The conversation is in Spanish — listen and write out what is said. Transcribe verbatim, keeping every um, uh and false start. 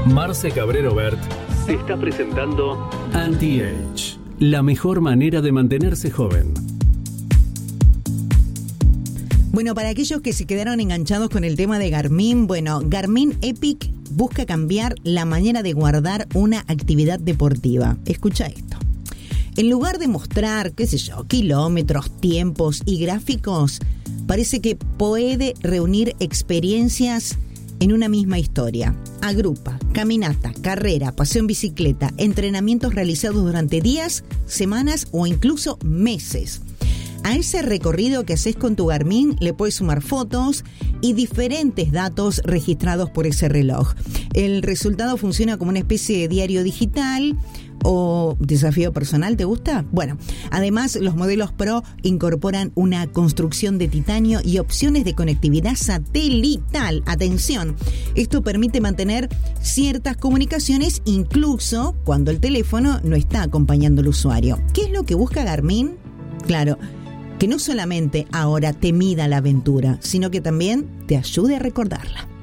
Marce Cabrero Bert te está presentando Anti-Age, la mejor manera de mantenerse joven. Bueno, para aquellos que se quedaron enganchados con el tema de Garmin, bueno, Garmin Epic busca cambiar la manera de guardar una actividad deportiva. Escucha esto. En lugar de mostrar, qué sé yo, kilómetros, tiempos y gráficos, parece que puede reunir experiencias en una misma historia. Agrupa caminata, carrera, paseo en bicicleta, entrenamientos realizados durante días, semanas o incluso meses. A ese recorrido que haces con tu Garmin le puedes sumar fotos y diferentes datos registrados por ese reloj. El resultado funciona como una especie de diario digital o desafío personal, ¿te gusta? Bueno, además los modelos Pro incorporan una construcción de titanio y opciones de conectividad satelital. Atención, esto permite mantener ciertas comunicaciones incluso cuando el teléfono no está acompañando al usuario. ¿Qué es lo que busca Garmin? Claro, que no solamente ahora te mida la aventura, sino que también te ayude a recordarla.